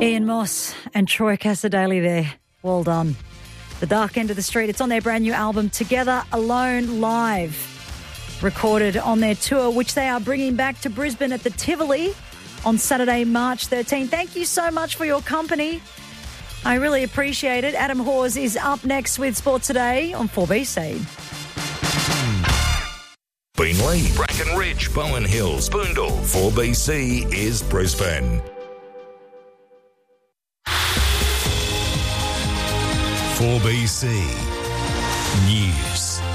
Ian Moss and Troy Casadei there. Well done. The Dark End of the Street. It's on their brand new album, Together Alone Live, recorded on their tour, which they are bringing back to Brisbane at the Tivoli on Saturday, March 13. Thank you so much for your company. I really appreciate it. Adam Hawes is up next with Sport Today on 4BC. Beenleigh, Bracken Ridge, Bowen Hills, Boondall. 4BC is Brisbane. 4BC News.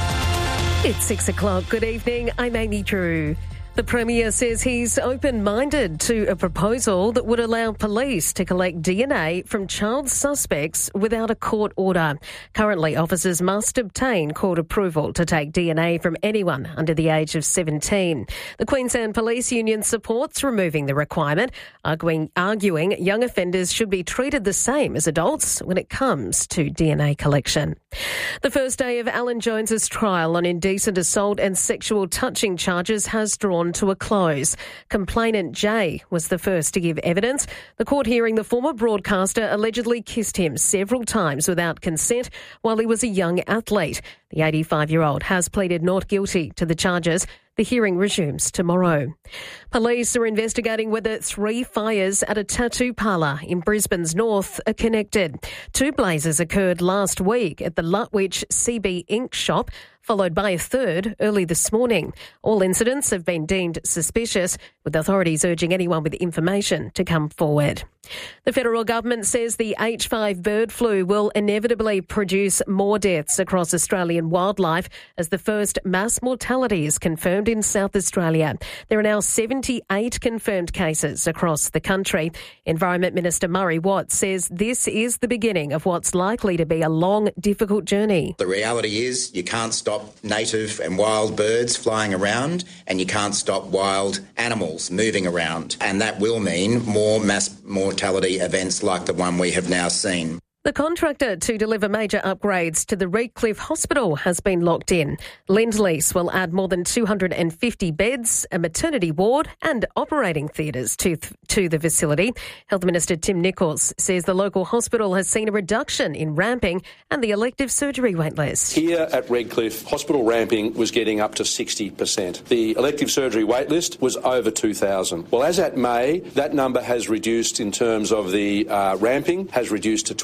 It's 6 o'clock. Good evening. I'm Amy Drew. The Premier says he's open-minded to a proposal that would allow police to collect DNA from child suspects without a court order. Currently, officers must obtain court approval to take DNA from anyone under the age of 17. The Queensland Police Union supports removing the requirement, arguing young offenders should be treated the same as adults when it comes to DNA collection. The first day of Alan Jones's trial on indecent assault and sexual touching charges has drawn to a close. Complainant Jay was the first to give evidence. The court hearing the former broadcaster allegedly kissed him several times without consent while he was a young athlete. The 85-year-old has pleaded not guilty to the charges. The hearing resumes tomorrow. Police are investigating whether 3 fires at a tattoo parlour in Brisbane's north are connected. 2 blazes occurred last week at the Lutwyche CB Ink shop, followed by a third early this morning. All incidents have been deemed suspicious, with authorities urging anyone with information to come forward. The federal government says the H5 bird flu will inevitably produce more deaths across Australian wildlife as the first mass mortality is confirmed in South Australia. There are now 78 confirmed cases across the country. Environment Minister Murray Watt says this is the beginning of what's likely to be a long, difficult journey. The reality is you can't stop native and wild birds flying around, and you can't stop wild animals moving around. And that will mean more mass mortality events like the one we have now seen. The contractor to deliver major upgrades to the Redcliffe Hospital has been locked in. Lendlease will add more than 250 beds, a maternity ward and operating theatres to the facility. Health Minister Tim Nicholls says the local hospital has seen a reduction in ramping and the elective surgery waitlist. Here at Redcliffe, hospital ramping was getting up to 60%. The elective surgery waitlist was over 2,000. Well, as at May, that number has reduced in terms of the ramping, has reduced to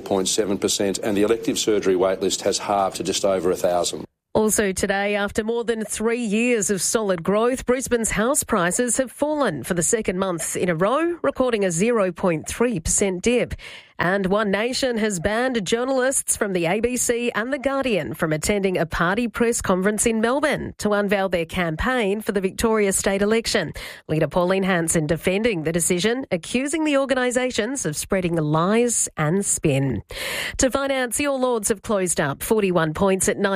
24.7%, and the elective surgery waitlist has halved to just over 1,000. Also today, after more than 3 years of solid growth, Brisbane's house prices have fallen for the second month in a row, recording a 0.3% dip. And One Nation has banned journalists from the ABC and The Guardian from attending a party press conference in Melbourne to unveil their campaign for the Victoria state election. Leader Pauline Hanson defending the decision, accusing the organisations of spreading lies and spin. To finance, the All Lords have closed up 41 points at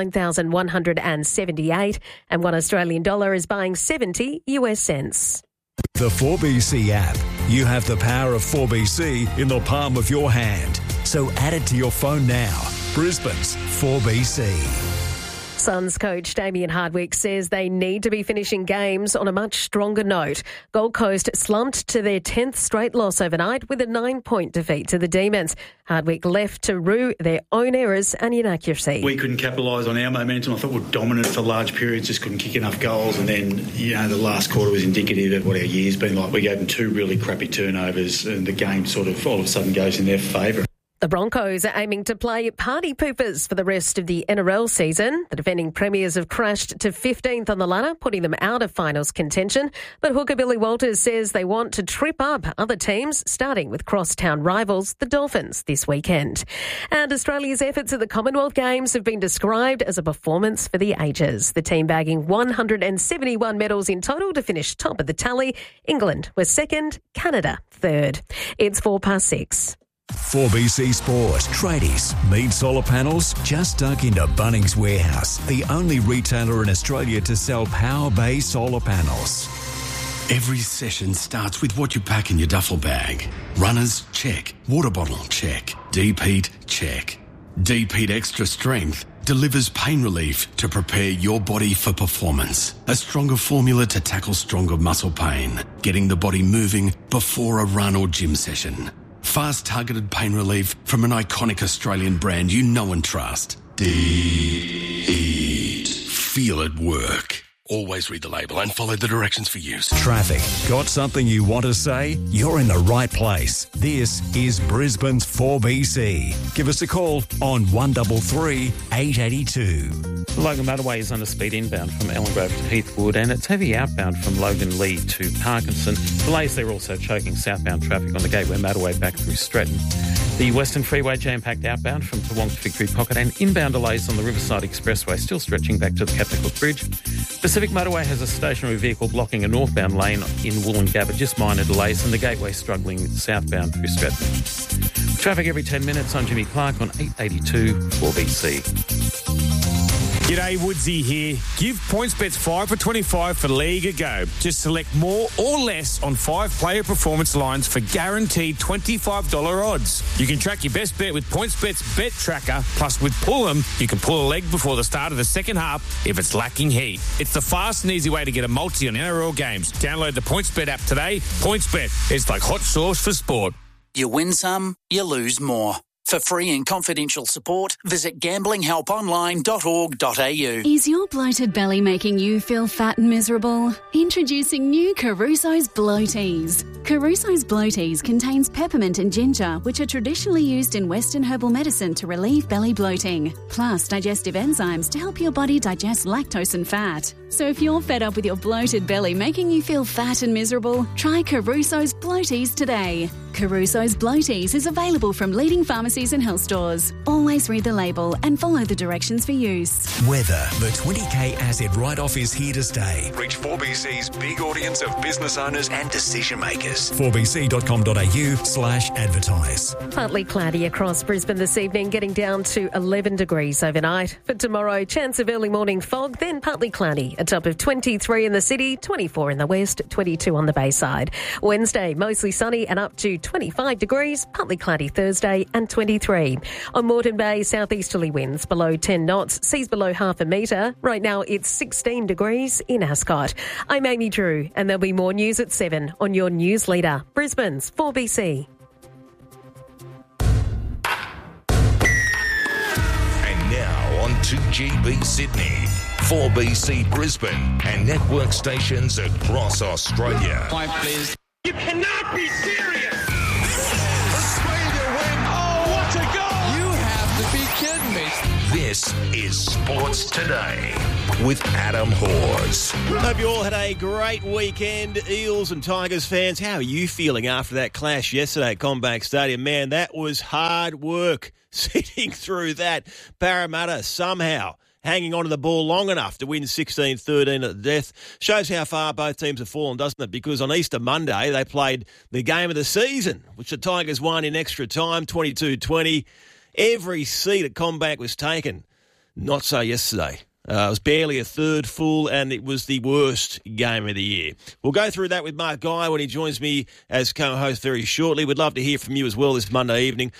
9,178, and $1 Australian dollar is buying 70 US cents. The 4BC app. You have the power of 4BC in the palm of your hand. So add it to your phone now. Brisbane's 4BC. Suns coach Damien Hardwick says they need to be finishing games on a much stronger note. Gold Coast slumped to their 10th straight loss overnight with a 9-point defeat to the Demons. Hardwick left to rue their own errors and inaccuracy. We couldn't capitalise on our momentum. I thought we were dominant for large periods, just couldn't kick enough goals. And then, the last quarter was indicative of what our year's been like. We gave them 2 really crappy turnovers and the game sort of all of a sudden goes in their favour. The Broncos are aiming to play party poopers for the rest of the NRL season. The defending premiers have crashed to 15th on the ladder, putting them out of finals contention. But hooker Billy Walters says they want to trip up other teams, starting with crosstown rivals, the Dolphins, this weekend. And Australia's efforts at the Commonwealth Games have been described as a performance for the ages. The team bagging 171 medals in total to finish top of the tally. England was second, Canada third. It's 6:04. 4BC Sport. Tradies. Need solar panels? Just dug into Bunnings Warehouse, the only retailer in Australia to sell Power Bay solar panels. Every session starts with what you pack in your duffel bag. Runners, check. Water bottle, check. Deep heat, check. Deep heat extra strength. delivers pain relief to prepare your body for performance. A stronger formula to tackle stronger muscle pain, getting the body moving before a run or gym session. Fast targeted pain relief from an iconic Australian brand you know and trust. Deed. Feel it work. Always read the label and follow the directions for use. Traffic. Got something you want to say? You're in the right place. This is Brisbane's 4BC. Give us a call on 133 882. The Logan Motorway is under speed inbound from Ellen Grove to Heathwood, and it's heavy outbound from Logan Lee to Parkinson. Delays there also choking southbound traffic on the Gateway Motorway back through Stretton. The Western Freeway jam-packed outbound from Toowong to Victory Pocket, and inbound delays on the Riverside Expressway still stretching back to the Captain Cook Bridge. Pacific Motorway has a stationary vehicle blocking a northbound lane in Wollongabba, just minor delays, and the Gateway struggling southbound through Stratton. Traffic every 10 minutes. I'm Jimmy Clark on 882 4BC. G'day, Woodsy here. Give PointsBet 5 for 25 for League a go. Just select more or less on 5 player performance lines for guaranteed $25 odds. You can track your best bet with PointsBet's Bet Tracker. Plus, with Pull'em, you can pull a leg before the start of the second half if it's lacking heat. It's the fast and easy way to get a multi on NRL games. Download the PointsBet app today. PointsBet, it's like hot sauce for sport. You win some, you lose more. For free and confidential support, visit gamblinghelponline.org.au. Is your bloated belly making you feel fat and miserable? Introducing new Caruso's Bloaties. Caruso's Bloaties contains peppermint and ginger, which are traditionally used in Western herbal medicine to relieve belly bloating, plus digestive enzymes to help your body digest lactose and fat. So if you're fed up with your bloated belly making you feel fat and miserable, try Caruso's Bloaties today. Caruso's Bloaties is available from leading pharmacies and health stores. Always read the label and follow the directions for use. Weather. The 20k asset write-off is here to stay. Reach 4BC's big audience of business owners and decision makers. 4bc.com.au/advertise. Partly cloudy across Brisbane this evening, getting down to 11 degrees overnight. For tomorrow, chance of early morning fog, then partly cloudy. A top of 23 in the city, 24 in the west, 22 on the Bayside. Wednesday, mostly sunny and up to 25 degrees, partly cloudy Thursday and 23. On Moreton Bay, southeasterly winds below 10 knots, seas below half a metre. Right now it's 16 degrees in Ascot. I'm Amy Drew, and there'll be more news at 7 on your news leader, Brisbane's 4BC. And now on 2GB Sydney, 4BC Brisbane and network stations across Australia. Please. You cannot be serious! Australia win! Oh, what a goal! You have to be kidding me! This is Sports Today with Adam Hawes. Hope you all had a great weekend, Eels and Tigers fans. How are you feeling after that clash yesterday at CommBank Stadium? Man, that was hard work sitting through that. Parramatta somehow hanging on to the ball long enough to win 16-13 at the death. Shows how far both teams have fallen, doesn't it? Because on Easter Monday, they played the game of the season, which the Tigers won in extra time, 22-20. Every seat at CommBank was taken. Not so yesterday. It was barely a third full, and it was the worst game of the year. We'll go through that with Mark Guy when he joins me as co-host very shortly. We'd love to hear from you as well this Monday evening.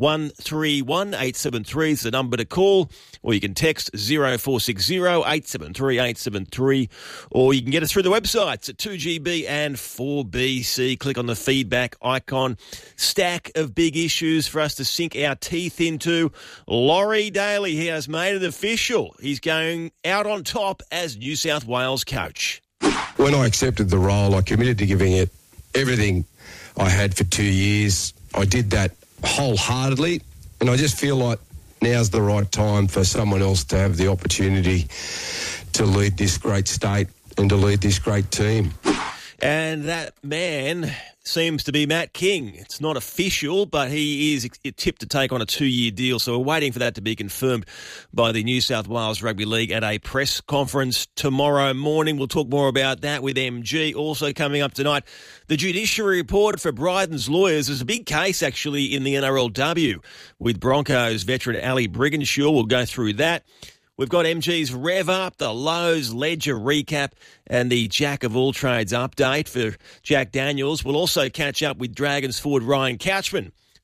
131873 is the number to call, or you can text 0460 873 873, or you can get us through the websites at 2GB and 4BC. Click on the feedback icon. Stack of big issues for us to sink our teeth into. Laurie Daly, he has made it official. He's going out on top as New South Wales coach. When I accepted the role, I committed to giving it everything I had for 2 years. I did that wholeheartedly, and I just feel like now's the right time for someone else to have the opportunity to lead this great state and to lead this great team. And that man seems to be Matt King. It's not official, but he is tipped to take on a 2-year deal. So we're waiting for that to be confirmed by the New South Wales Rugby League at a press conference tomorrow morning. We'll talk more about that with MG. Also coming up tonight, the judiciary report for Bryden's lawyers. There's a big case actually in the NRLW with Broncos veteran Ali Brigginshaw. We'll go through that. We've got MG's Rev Up, the Lowe's Ledger recap, and the Jack of all trades update for Jack Daniels. We'll also catch up with Dragons forward Ryan Couchman,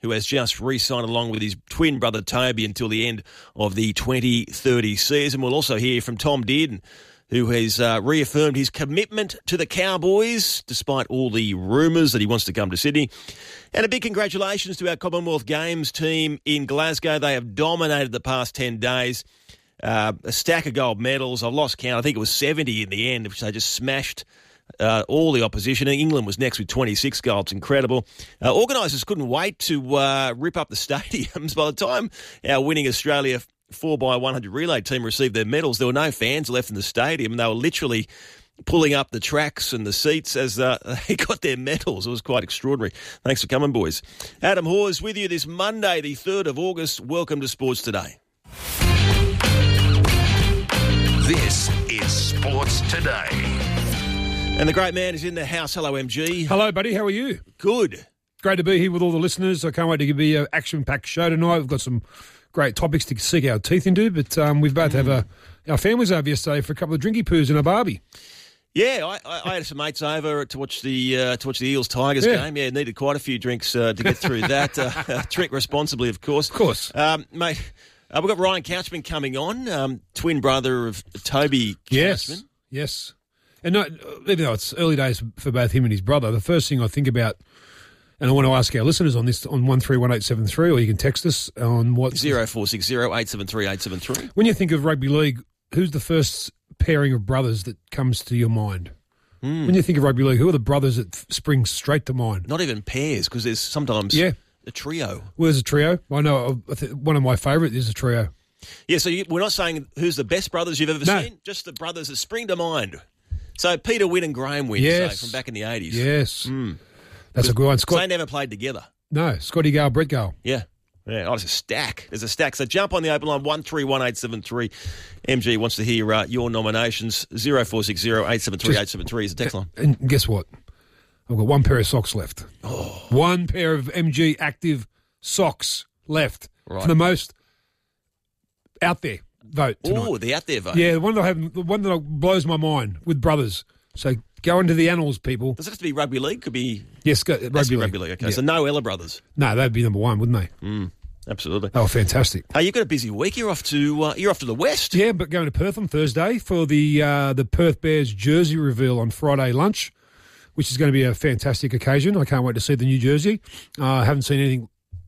who has just re-signed along with his twin brother Toby until the end of the 2030 season. We'll also hear from Tom Dearden, who has reaffirmed his commitment to the Cowboys, despite all the rumours that he wants to come to Sydney. And a big congratulations to our Commonwealth Games team in Glasgow. They have dominated the past 10 days. A stack of gold medals. I've lost count. I think it was 70 in the end, which they just smashed all the opposition. England was next with 26 golds. Incredible. Organisers couldn't wait to rip up the stadiums. By the time our winning Australia 4x100 relay team received their medals, there were no fans left in the stadium. They were literally pulling up the tracks and the seats as they got their medals. It was quite extraordinary. Thanks for coming, boys. Adam Hawes with you this Monday, the 3rd of August. Welcome to Sports Today. This is Sports Today. And the great man is in the house. Hello, MG. Hello, buddy. How are you? Good. Great to be here with all the listeners. I can't wait to give you an action-packed show tonight. We've got some great topics to sink our teeth into, but we've both have our families over yesterday for a couple of drinky poos and a barbie. Yeah, I had some mates over to watch the Eels Tigers game. Yeah, needed quite a few drinks to get through that. Drink responsibly, of course. Of course. Mate. We've got Ryan Couchman coming on, twin brother of Toby Couchman. Yes. And even though it's early days for both him and his brother, the first thing I think about, and I want to ask our listeners on this on 131873, or you can text us on what 0460 873 873. When you think of rugby league, who's the first pairing of brothers that comes to your mind? When you think of rugby league, who are the brothers that spring straight to mind? Not even pairs, because there's sometimes a trio. Well, there's a trio. I know one of my favourite is a trio. Yeah, so we're not saying who's the best brothers you've ever seen, just the brothers that spring to mind. So Peter Wynn and Graham Wynn, say, from back in the 80s. Yes. That's a good one. Scott, they never played together. No, Scotty Gale, Brett Gale. Yeah. Yeah, there's a stack. There's a stack. So jump on the open line, 131873. MG wants to hear your nominations. 0460 873 873 is the text line. And guess what? I've got one pair of socks left. Oh. One pair of MG Active socks left for the most out there vote tonight. Oh, the out there vote. Yeah, the one that blows my mind with brothers. So go into the annals, people. Does it have to be rugby league? Could be. Yes, rugby league. Okay, so no Ella brothers. No, they'd be number one, wouldn't they? Absolutely. Oh, fantastic. Hey, you've got a busy week. You're off to the west. Yeah, but going to Perth on Thursday for the Perth Bears jersey reveal on Friday lunch, which is going to be a fantastic occasion. I can't wait to see the new jersey. I haven't seen anything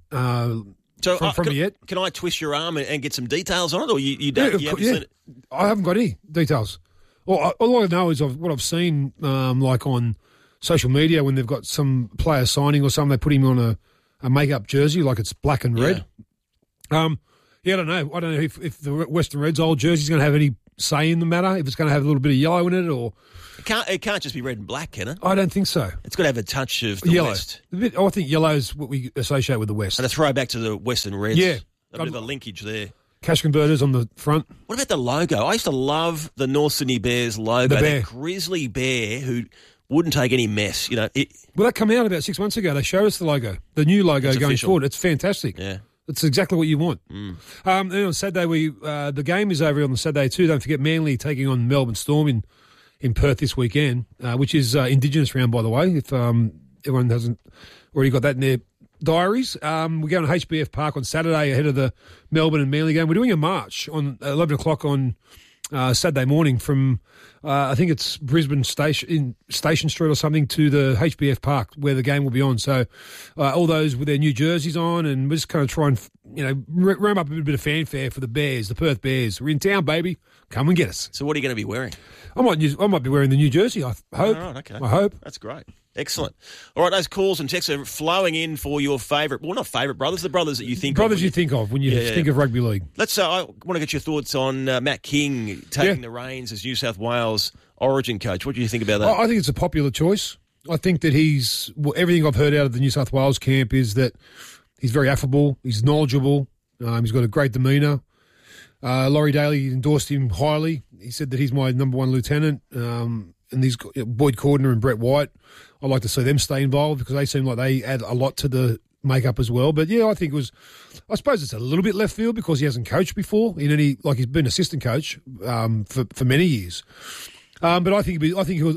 from it yet. Can I twist your arm and get some details on it, or you don't? Yeah, seen it? I haven't got any details. All I know is what I've seen, like on social media when they've got some player signing or something, they put him on a make-up jersey, like it's black and red. I don't know. I don't know if the Western Reds old jersey's going to have any say in the matter, if it's going to have a little bit of yellow in it or... It can't just be red and black, can it? I don't think so. It's got to have a touch of the yellow. West. I think yellow is what we associate with the West. And a throwback to the Western Reds. Yeah. A bit of a linkage there. Cash converters on the front. What about the logo? I used to love the North Sydney Bears logo. The bear. That grizzly bear who wouldn't take any mess. Well, that came out about 6 months ago. They showed us the logo, the new logo going official. forward. It's fantastic. Yeah. It's exactly what you want. And on Saturday, the game is over on Saturday too. Don't forget Manly taking on Melbourne Storm in Perth this weekend, which is Indigenous round, by the way, if everyone hasn't already got that in their diaries. We're going to HBF Park on Saturday ahead of the Melbourne and Manly game. We're doing a march on 11 o'clock on Saturday morning from, I think it's Brisbane Station Street or something, to the HBF Park where the game will be on. So all those with their new jerseys on, and we're just kind of try and, ram up a bit of fanfare for the Bears, the Perth Bears. We're in town, baby. Come and get us. So what are you going to be wearing? I might be wearing the new jersey, I hope. Oh, right, okay. I hope. That's great. Excellent. All right, those calls and texts are flowing in for your favourite, well, not favourite brothers, the brothers that you think of. Brothers you think of when you think of rugby league. I want to get your thoughts on Matt King taking the reins as New South Wales Origin coach. What do you think about that? I think it's a popular choice. I think that everything I've heard out of the New South Wales camp is that he's very affable, he's knowledgeable, he's got a great demeanour. Laurie Daly endorsed him highly. He said that he's my number one lieutenant. And he's got Boyd Cordner and Brett White. I'd like to see them stay involved because they seem like they add a lot to the makeup as well. But yeah, I suppose it's a little bit left field because he hasn't coached before he's been assistant coach for many years. But I think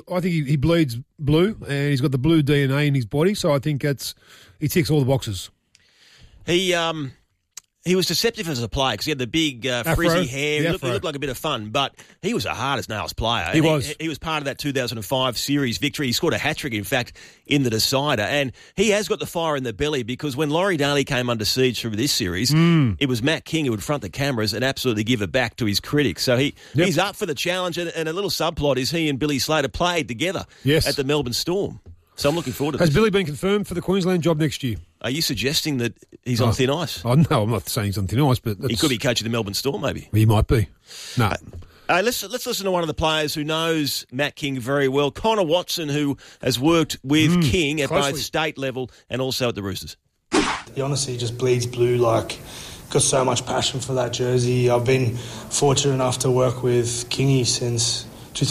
he bleeds blue and he's got the blue DNA in his body. So I think he ticks all the boxes. He was deceptive as a player because he had the big frizzy hair. He looked like a bit of fun, but he was a hard-as-nails player. He was. He was part of that 2005 series victory. He scored a hat-trick, in fact, in the decider. And he has got the fire in the belly because when Laurie Daly came under siege through this series, it was Matt King who would front the cameras and absolutely give it back to his critics. So he's up for the challenge. And a little subplot is he and Billy Slater played together at the Melbourne Storm. So I'm looking forward to this. Has Billy been confirmed for the Queensland job next year? Are you suggesting that he's on thin ice? Oh, no, I'm not saying he's on thin ice, but he could be coaching the Melbourne Storm, maybe. He might be. No. Let's listen to one of the players who knows Matt King very well, Connor Watson, who has worked with King at both state level and also at the Roosters. He honestly just bleeds blue, got so much passion for that jersey. I've been fortunate enough to work with Kingy since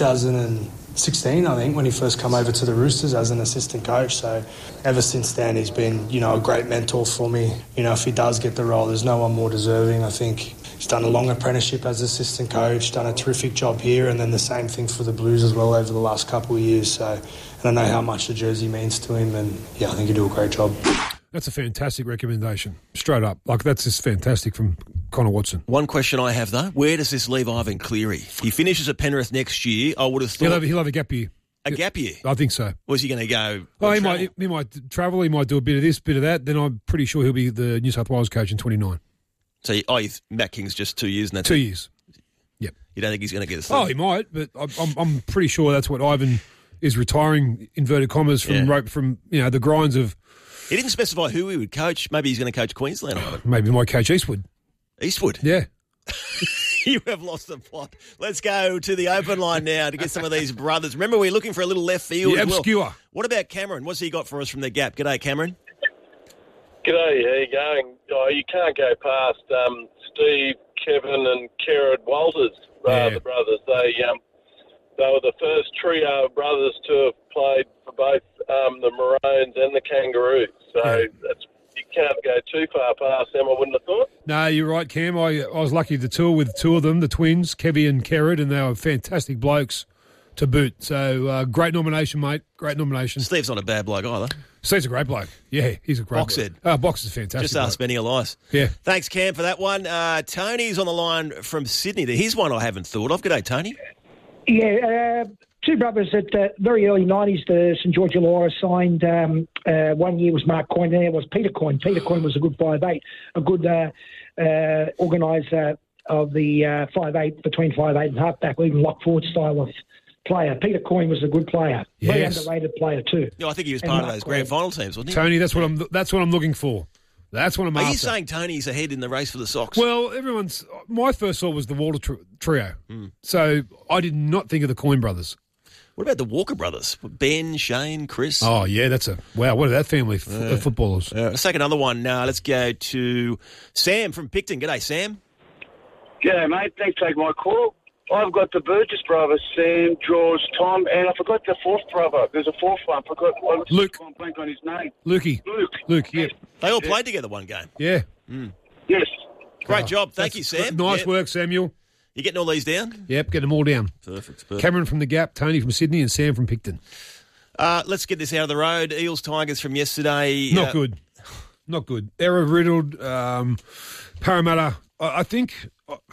2016, I think, when he first come over to the Roosters as an assistant coach. So ever since then, he's been, a great mentor for me. If he does get the role, there's no one more deserving. I think he's done a long apprenticeship as assistant coach, done a terrific job here, and then the same thing for the Blues as well over the last couple of years. So, and I know how much the jersey means to him, and I think he'll do a great job. That's a fantastic recommendation, straight up. That's just fantastic from Connor Watson. One question I have, though, where does this leave Ivan Cleary? He finishes at Penrith next year. I would have thought... He'll have a gap year. A gap year? I think so. Or is he going to go... Oh, he might travel, he might do a bit of this, bit of that. Then I'm pretty sure he'll be the New South Wales coach in 29. So, Matt King's just 2 years and that's 2 years. Yep. You don't think he's going to get a start? Oh, he might, but I'm pretty sure that's what Ivan is retiring, inverted commas, from the grinds of... He didn't specify who he would coach. Maybe he's going to coach Queensland. Maybe he might coach Eastwood. Eastwood? Yeah. You have lost the plot. Let's go to the open line now to get some of these brothers. Remember, we're looking for a little left field. Yeah, obscure. Well. What about Cameron? What's he got for us from the Gap? G'day, Cameron. G'day, how you going? Oh, you can't go past Steve, Kevin and Kerrod Walters, the brothers. They were the first trio of brothers to have played for both the Maroons and the Kangaroos. So you can't go too far past them, I wouldn't have thought. No, you're right, Cam. I was lucky to tour with two of them, the twins, Kevy and Kerrod, and they were fantastic blokes to boot. So great nomination, mate. Great nomination. Steve's not a bad bloke either. Steve's a great bloke. Yeah, he's a great Boxhead. bloke. Box is fantastic. Just ask Benny Elias. Yeah. Thanks, Cam, for that one. Tony's on the line from Sydney. Here's one I haven't thought of. G'day, Tony. Yeah, two brothers at very early 90s, the St George Illawarra signed. 1 year was Mark Coyne, and there was Peter Coyne. Peter Coyne was a good 5'8", a good organiser of the 5'8", between 5'8" and halfback, or even lock forward style of player. Peter Coyne was a good player, very underrated player too. No, I think he was part of those grand final teams, wasn't he? Tony, that's what I'm looking for. That's what I'm after. Are you saying Tony's ahead in the race for the Sox? Well, my first thought was the Walter trio. So I did not think of the Coyne brothers. What about the Walker brothers? Ben, Shane, Chris? Oh, yeah, wow, what are that family of footballers? Let's take another one now. Let's go to Sam from Picton. G'day, Sam. G'day, mate. Thanks for taking my call. I've got the Burgess brothers, Sam, George, Tom, and I forgot the fourth brother. There's a fourth one. Luke. I'm blank on his name. Lukey. Luke, yeah. They all played together one game. Yeah. Yes. Great job. Thank you, Sam. Nice work, Samuel. You getting all these down? Yep, get them all down. Perfect. Cameron from the Gap, Tony from Sydney, and Sam from Picton. Let's get this out of the road. Eels Tigers from yesterday. Not good. Not good. Error-riddled. Parramatta. I think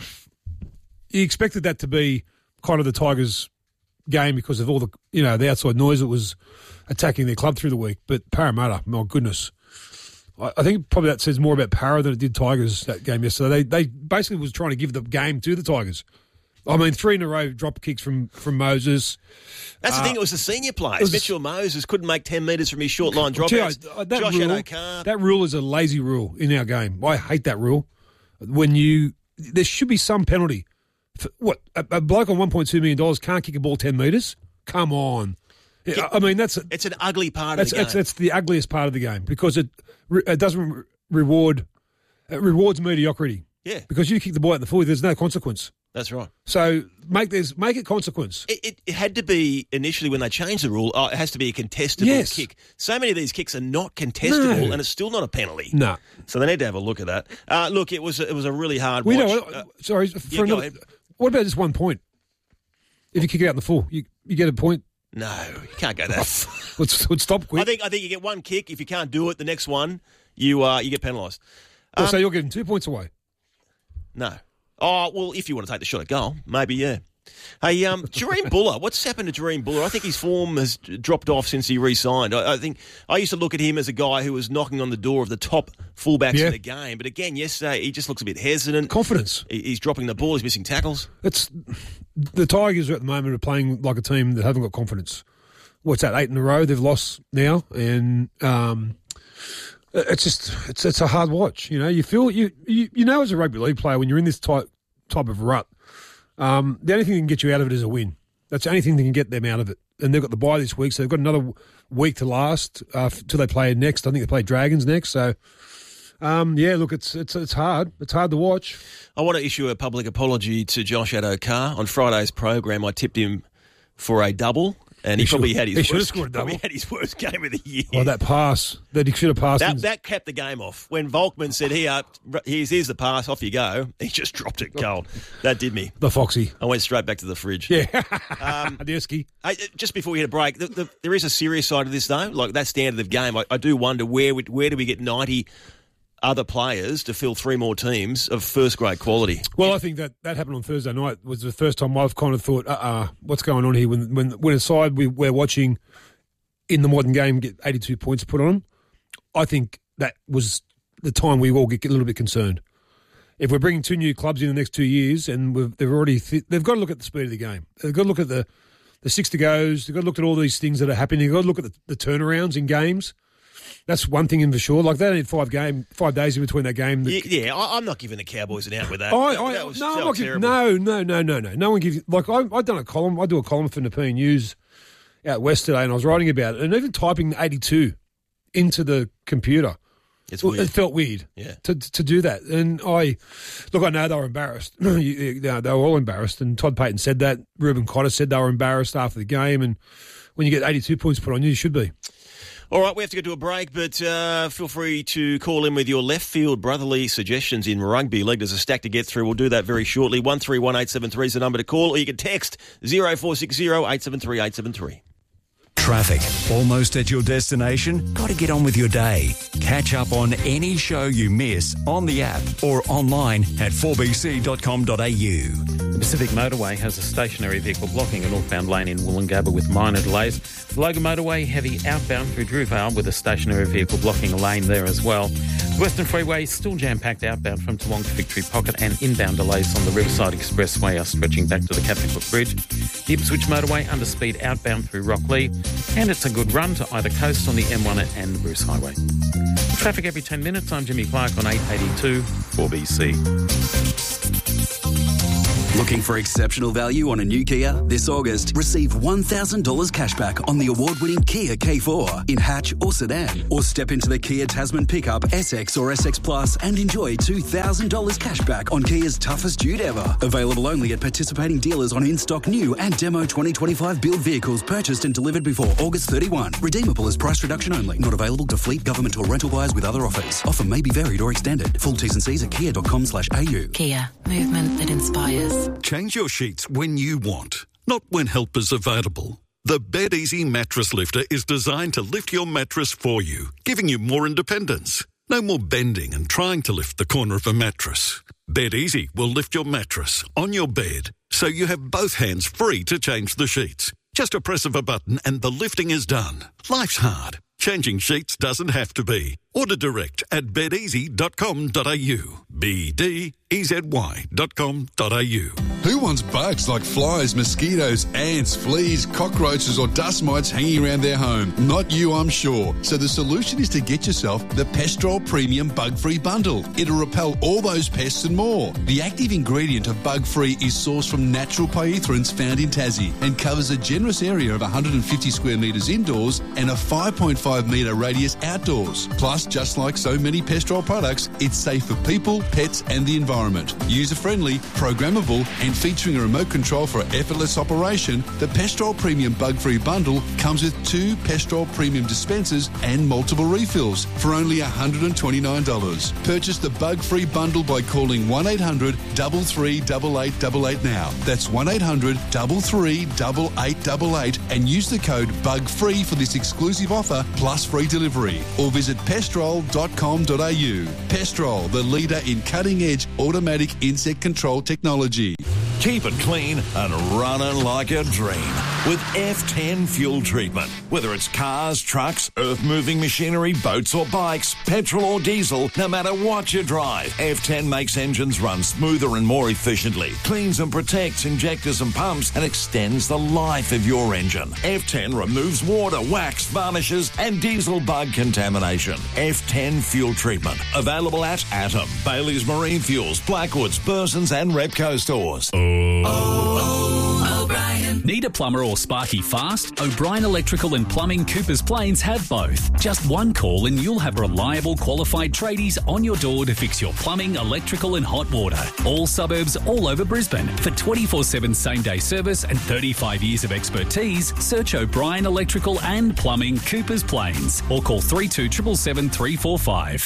you expected that to be kind of the Tigers' game because of all the the outside noise that was attacking their club through the week. But Parramatta, my goodness. I think probably that says more about Para than it did Tigers that game yesterday. They basically was trying to give the game to the Tigers. I mean, 3 in a row drop kicks from Moses. That's the thing. It was the senior players. Mitchell Moses couldn't make 10 metres from his short line dropouts. Josh Adokar. That rule is a lazy rule in our game. I hate that rule. There should be some penalty. A bloke on $1.2 million can't kick a ball 10 metres? Come on. I mean, it's an ugly part of the game. That's the ugliest part of the game because it doesn't reward. It rewards mediocrity. Yeah. Because you kick the ball out in the full, there's no consequence. That's right. So make it consequence. It had to be initially when they changed the rule. It has to be a contestable kick. So many of these kicks are not contestable, and it's still not a penalty. No. So they need to have a look at that. Look, it was a really hard watch. What about just 1 point? If you kick it out in the full, you get a point. No, you can't go that. Let's stop quick. I think you get one kick. If you can't do it, the next one you get penalised. So you're getting 2 points away? No. Oh, well, if you want to take the shot at goal, maybe, yeah. Hey, Jareem Buller, what's happened to Jareem Buller? I think his form has dropped off since he re-signed. I think I used to look at him as a guy who was knocking on the door of the top fullbacks in the game. But again, yesterday, he just looks a bit hesitant. Confidence. He's dropping the ball. He's missing tackles. The Tigers at the moment are playing like a team that haven't got confidence. What's that, 8 in a row they've lost now? And it's a hard watch. You know, you feel you know as a rugby league player when you're in this type of rut, the only thing that can get you out of it is a win. That's the only thing that can get them out of it. And they've got the bye this week, so they've got another week to last till they play next. I think they play Dragons next. So, look, it's hard. It's hard to watch. I want to issue a public apology to Josh Addo-Carr. On Friday's program, I tipped him for a double. And he probably had his worst game of the year. Oh, that pass. That he should have passed. That kept the game off. When Volkman said, here's the pass, off you go, he just dropped it cold. That did me. The Foxy. I went straight back to the fridge. Yeah. Adieski. Just before we hit a break, there is a serious side of this, though. Like that standard of game, I do wonder where do we get 90 other players to fill 3 more teams of first-grade quality? Well, I think that happened on Thursday night was the first time I've kind of thought, what's going on here? When a side we're watching in the modern game get 82 points put on them, I think that was the time we all get a little bit concerned. If we're bringing 2 new clubs in the next 2 years and they've got to look at the speed of the game. They've got to look at the 60 goes. They've got to look at all these things that are happening. They've got to look at the turnarounds in games. That's one thing in for sure. Like they only had 5 days in between that game. I'm not giving the Cowboys an out with that. That was terrible. No. No one gives. Like I've done a column. I do a column for Nepean News out west today, and I was writing about it. And even typing 82 into the computer, it felt weird. Yeah. To do that. And I know they were embarrassed. They were all embarrassed. And Todd Payton said that. Ruben Cotter said they were embarrassed after the game. And when you get 82 points put on you, you should be. All right, we have to go to a break, but feel free to call in with your left field brotherly suggestions in rugby league. There's a stack to get through. We'll do that very shortly. 131873 is the number to call, or you can text 0460 873 873. Traffic. Almost at your destination? Got to get on with your day. Catch up on any show you miss on the app or online at 4bc.com.au. The Pacific Motorway has a stationary vehicle blocking a northbound lane in Woolloongabba with minor delays. The Logan Motorway heavy outbound through Drewvale with a stationary vehicle blocking a lane there as well. The Western Freeway is still jam-packed outbound from Toowong to Victory Pocket, and inbound delays on the Riverside Expressway are stretching back to the Captain Cook Bridge. The Ipswich Motorway under speed outbound through Rocklea, and it's a good run to either coast on the M1 and the Bruce Highway. Traffic every 10 minutes. I'm Jimmy Clark on 882 4BC. Looking for exceptional value on a new Kia? This August, receive $1,000 cashback on the award-winning Kia K4 in hatch or sedan. Or step into the Kia Tasman pickup, SX or SX Plus and enjoy $2,000 cashback on Kia's toughest dude ever. Available only at participating dealers on in-stock new and demo 2025 build vehicles purchased and delivered before August 31. Redeemable as price reduction only. Not available to fleet, government or rental buyers with other offers. Offer may be varied or extended. Full T's and C's at kia.com/au. Kia. Movement that inspires. Change your sheets when you want, not when help is available. The BedEasy Mattress Lifter is designed to lift your mattress for you, giving you more independence. No more bending and trying to lift the corner of a mattress. BedEasy will lift your mattress on your bed, so you have both hands free to change the sheets. Just a press of a button and the lifting is done. Life's hard. Changing sheets doesn't have to be. Order direct at bedeasy.com.au. BDEZY.com.au. Who wants bugs like flies, mosquitoes, ants, fleas, cockroaches or dust mites hanging around their home? Not you, I'm sure. So the solution is to get yourself the Pestrol Premium Bug-Free Bundle. It'll repel all those pests and more. The active ingredient of Bug-Free is sourced from natural pyrethroids found in Tassie and covers a generous area of 150 square metres indoors and a 5.5 metre radius outdoors. Plus, just like so many Pestrol products, it's safe for people, pets and the environment. User-friendly, programmable and And featuring a remote control for effortless operation, the Pestrol Premium Bug-Free Bundle comes with 2 Pestrol Premium dispensers and multiple refills for only $129. Purchase the Bug-Free Bundle by calling 1-800-338888 now. That's 1-800-338888 and use the code BUGFREE for this exclusive offer plus free delivery. Or visit pestrol.com.au. Pestrol, the leader in cutting-edge automatic insect control technology. Keep it clean and running like a dream with F10 fuel treatment. Whether it's cars, trucks, earth-moving machinery, boats or bikes, petrol or diesel, no matter what you drive, F10 makes engines run smoother and more efficiently, cleans and protects injectors and pumps, and extends the life of your engine. F10 removes water, wax, varnishes, and diesel bug contamination. F10 fuel treatment. Available at Atom, Bailey's Marine Fuels, Blackwoods, Burson's and Repco stores. O'Brien. Need a plumber or sparky fast? O'Brien Electrical and Plumbing Coopers Plains have both. Just one call and you'll have reliable, qualified tradies on your door to fix your plumbing, electrical and hot water. All suburbs all over Brisbane. For 24/7 same-day service and 35 years of expertise, search O'Brien Electrical and Plumbing Coopers Plains or call 3277 345.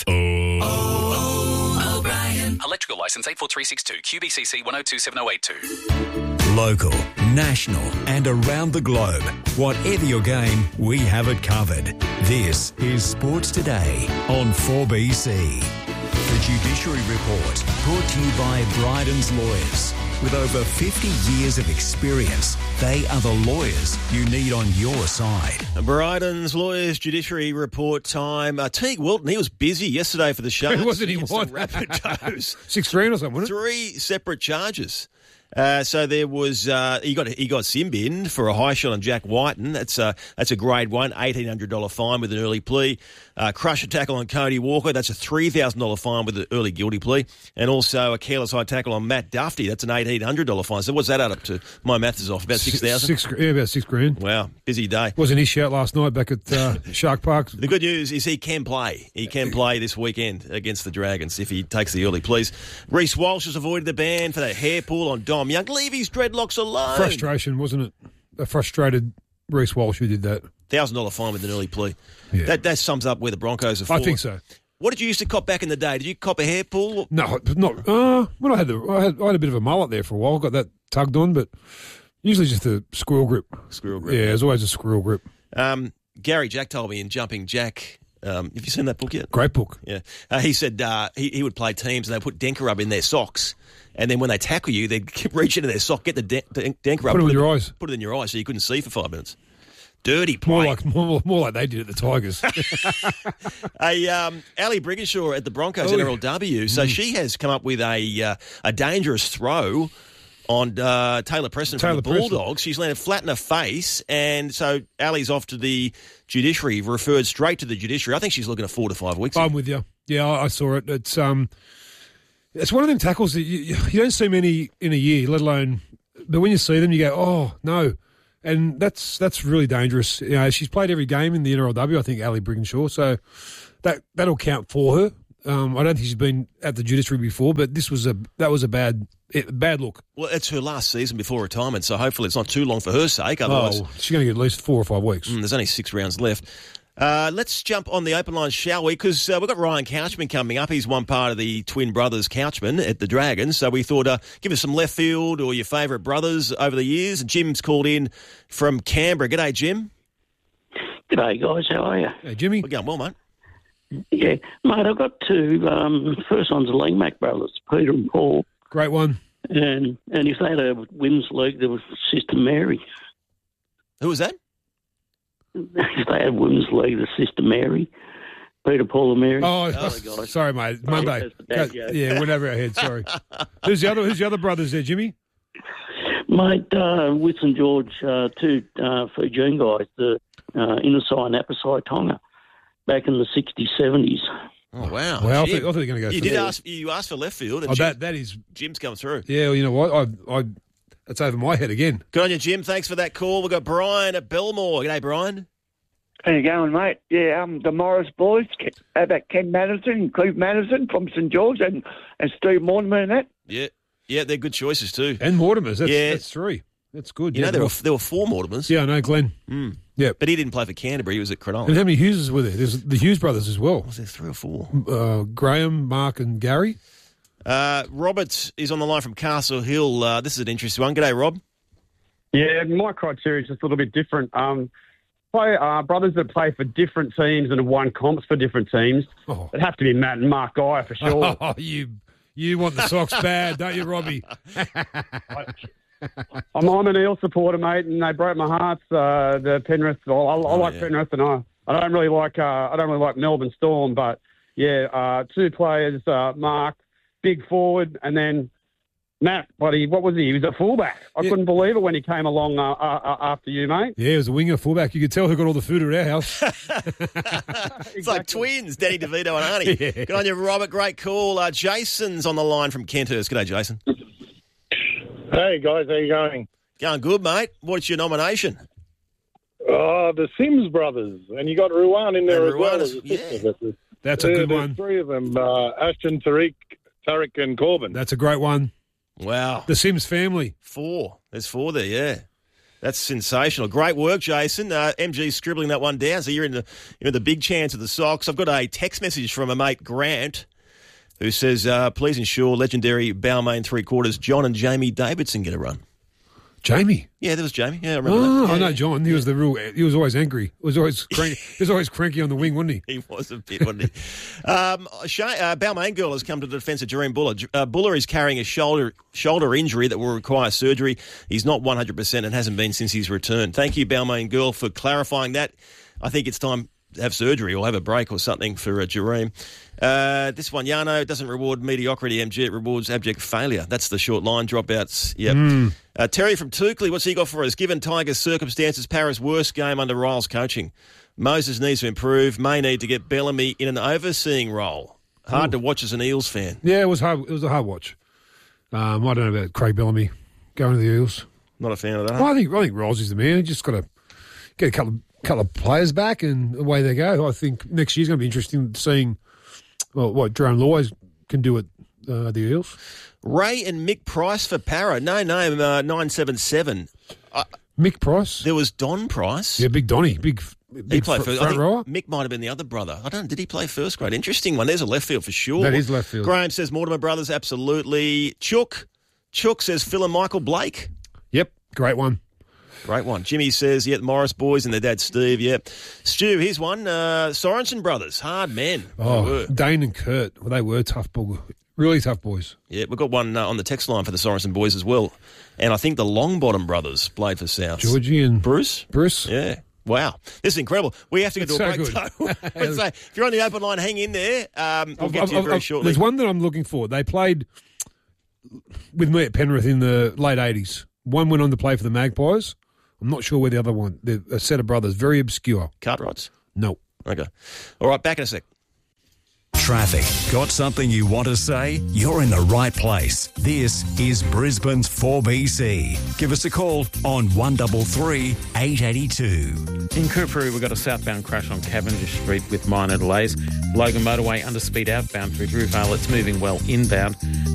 O'Brien. Electrical licence 84362 QBCC 1027082. Local, national and around the globe. Whatever your game, we have it covered. This is Sports Today on 4BC. The Judiciary Report, brought to you by Bryden's Lawyers. With over 50 years of experience, they are the lawyers you need on your side. Bryden's Lawyers Judiciary Report time. Teague Wilton, he was busy yesterday for the show. Wasn't he? What? Rapid dose. 6-3 or something, wasn't it? 3 separate charges. So there was he got sin binned for a high shot on Jack Whiten. That's a grade 1, $1,800 fine with an early plea. Crusher tackle on Cody Walker. That's a $3,000 fine with an early guilty plea. And also a careless high tackle on Matt Duffy. That's an $1,800 fine. So what's that add up to? My math is off. About 6,000. About $6,000. Wow, busy day. Wasn't his shout last night back at Shark Park? The good news is he can play. He can play this weekend against the Dragons if he takes the early pleas. Reece Walsh has avoided the ban for that hair pull on Dom Young. Leave his dreadlocks alone. Frustration, wasn't it? A frustrated Reece Walsh who did that. $1,000 fine with an early plea. Yeah. That sums up where the Broncos are for. I think so. What did you used to cop back in the day? Did you cop a hair pull? No, not. When I had a bit of a mullet there for a while. Got that tugged on, but usually just a squirrel grip. Squirrel grip. Yeah, it was always a squirrel grip. Gary Jack told me in Jumping Jack. Have you seen that book yet? Great book. Yeah. He said he would play teams and they put Denker Rub in their socks. And then when they tackle you, they'd reach into their sock, get the Denker Rub. Put it in your eyes. Put it in your eyes so you couldn't see for 5 minutes. Dirty play. More like they did at the Tigers. Ali Brigginshaw at the Broncos NRLW. So she has come up with a dangerous throw on Taylor Preston from the Bulldogs. She's landed flat in her face, and so Ali's off to the Judiciary, referred straight to the Judiciary. I think she's looking at 4 to 5 weeks. I'm with you. Yeah, I saw it. It's one of them tackles that you don't see many in a year, let alone. But when you see them, you go, oh no, and that's really dangerous. You know, she's played every game in the NRLW. I think Ali Brigginshaw, so that'll count for her. I don't think she's been at the Judiciary before, but that was a bad look. Well, it's her last season before retirement, so hopefully it's not too long for her sake. Otherwise, she's going to get at least 4 or 5 weeks. There's only 6 rounds left. Let's jump on the open line, shall we? Because we've got Ryan Couchman coming up. He's one part of the twin brothers Couchman at the Dragons. So we thought give us some left field or your favourite brothers over the years. Jim's called in from Canberra. G'day, Jim. G'day, guys. How are you? Hey, Jimmy. We're going well, mate. Yeah, mate, I've got 2. First one's the Langmack brothers, Peter and Paul. Great one. And if they had a women's league, there was Sister Mary. Who was that? If they had women's league, the Sister Mary. Peter, Paul and Mary. Oh, sorry, mate. Monday. Yeah, went over our head. Sorry. Who's the other brothers there, Jimmy? Mate, with St George, 2 Fijian guys, the Inasai and Apasai Tonga, back in the 60s, 70s. Oh, wow. Well, I thought you were going to go. You asked for left field. And that is Jim's come through. Yeah, well, you know what? That's over my head again. Good on you, Jim. Thanks for that call. We've got Brian at Belmore. G'day, Brian. How you going, mate? Yeah, the Morris boys. How about Ken Madison, Cleve Madison from St George and Steve Mortimer and that? Yeah. Yeah, they're good choices too. And Mortimer's. That's 3. That's good. You know, there were 4 Mortimers. Yeah, I know, Glenn. Yeah. But he didn't play for Canterbury. He was at Cronulla. And how many Hugheses were there? There's the Hughes brothers as well. Was there 3 or 4? Graham, Mark and Gary. Robert is on the line from Castle Hill. This is an interesting one. G'day, Rob. Yeah, my criteria is just a little bit different. Brothers that play for different teams and have won comps for different teams. Oh. It'd have to be Matt and Mark Geyer for sure. Oh, you want the Sox bad, don't you, Robbie? I'm an Eel supporter, mate, and they broke my heart. The Penrith. I like Penrith, and I don't really like Melbourne Storm, but 2 players, Mark, big forward, and then Matt, buddy, what was he? He was a fullback. I couldn't believe it when he came along after you, mate. Yeah, he was a winger fullback. You could tell who got all the food at our house. It's like twins, Danny DeVito and Arnie. Yeah. Good on you, Robert. Great call. Jason's on the line from Kenthurst. G'day, Jason. Hey, guys. How you going? Going good, mate. What's your nomination? The Sims brothers. And you got Ruan in there as well. That's a good one. 3 of them, Ashton, Tariq, and Corbin. That's a great one. Wow. The Sims family. 4. There's 4 there, yeah. That's sensational. Great work, Jason. MG's scribbling that one down, so you're in the big chance of the Sox. I've got a text message from a mate, Grant, who says, please ensure legendary Balmain 3/4 John and Jamie Davidson get a run. Jamie? Yeah, there was Jamie. Yeah, I remember that. Yeah. I know John. He was he was always angry. He was always cranky on the wing, wasn't he? He was a bit, wasn't he? Balmain girl has come to the defence of Jareem Buller. Buller is carrying a shoulder injury that will require surgery. He's not 100% and hasn't been since his return. Thank you, Balmain girl, for clarifying that. I think it's time to have surgery or have a break or something for Jareem. This one, Yano, doesn't reward mediocrity, MG. It rewards abject failure. That's the short line, dropouts. Yep. Terry from Toukley, what's he got for us? Given Tigers' circumstances, Parra's worst game under Ryle's coaching. Moses needs to improve, may need to get Bellamy in an overseeing role. Hard to watch as an Eels fan. Yeah, it was hard. It was a hard watch. I don't know about Craig Bellamy going to the Eels. Not a fan of that. Well, I think Riles the man. He just got to get a couple of players back and away they go. I think next year's going to be interesting seeing what Jerome Loy can do at the Eels. Ray and Mick Price for Parra. No name, 977. Mick Price? There was Don Price. Yeah, big Donny. Big he played first. front rower. Mick might have been the other brother. I don't know. Did he play first grade? Interesting one. There's a left field for sure. That is left field. Graham says Mortimer brothers, absolutely. Chook says Phil and Michael Blake. Yep, great one. Great one. Jimmy says, the Morris boys and their dad Steve, yep. Stu, here's one. Sorensen brothers, hard men. Dane and Kurt, they were tough boys. Really tough boys. Yeah, we've got one on the text line for the Sorensen boys as well. And I think the Longbottom brothers played for South. Georgie and Bruce. Yeah. Wow. This is incredible. We have to get to a break, good. though. So if you're on the open line, hang in there. We'll get to you very shortly. There's one that I'm looking for. They played with me at Penrith in the late 80s. One went on to play for the Magpies. I'm not sure where the other one. They're a set of brothers, very obscure. Cartwrights? No. Okay. All right, back in a sec. Traffic. Got something you want to say? You're in the right place. This is Brisbane's 4BC. Give us a call on 133 882. In Coorparoo, we've got a southbound crash on Cavendish Street with minor delays. Logan Motorway under speed outbound through Drewvale. It's moving well inbound.